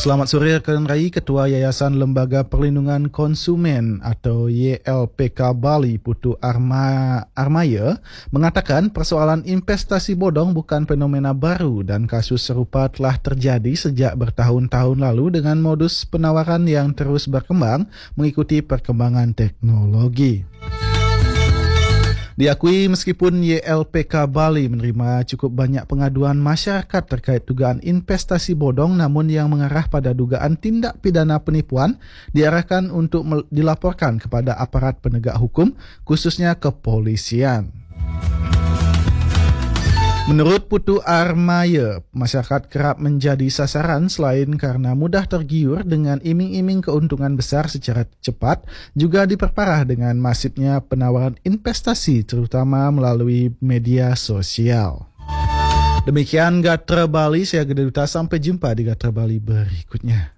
Selamat sore rekan Rai. Ketua Yayasan Lembaga Perlindungan Konsumen atau YLPK Bali, Putu Armaya, mengatakan persoalan investasi bodong bukan fenomena baru dan kasus serupa telah terjadi sejak bertahun-tahun lalu dengan modus penawaran yang terus berkembang mengikuti perkembangan teknologi. Diakui meskipun YLPK Bali menerima cukup banyak pengaduan masyarakat terkait dugaan investasi bodong, namun yang mengarah pada dugaan tindak pidana penipuan diarahkan untuk dilaporkan kepada aparat penegak hukum, khususnya kepolisian. Menurut Putu Armaya, masyarakat kerap menjadi sasaran selain karena mudah tergiur dengan iming-iming keuntungan besar secara cepat, juga diperparah dengan masifnya penawaran investasi terutama melalui media sosial. Demikian Gatra Bali, saya Gede Duta, sampai jumpa di Gatra Bali berikutnya.